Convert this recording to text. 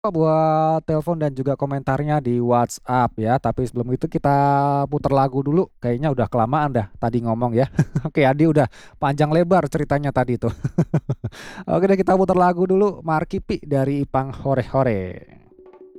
Buat telepon dan juga komentarnya di WhatsApp ya. Tapi sebelum itu kita putar lagu dulu. Kayaknya udah kelamaan dah tadi ngomong ya. Oke, Adi udah panjang lebar ceritanya tadi tuh. Oke deh kita putar lagu dulu. Markipi dari Ipang Hore Hore.